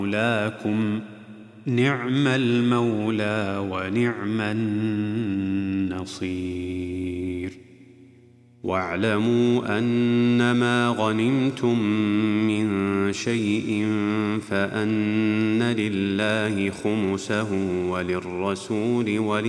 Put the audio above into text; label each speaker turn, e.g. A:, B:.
A: مولاكم نعم المولى ونعم النصير. واعلموا أنما غنمتم من شيء فأن لله خمسه وللرسول